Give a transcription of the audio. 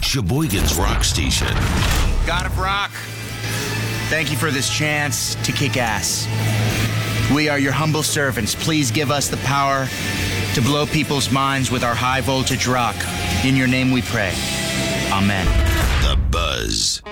Sheboygan's Rock Station. God of Rock, thank you for this chance to kick ass. We are your humble servants. Please give us the power to blow people's minds with our high voltage rock. In your name we pray. Amen. The Buzz.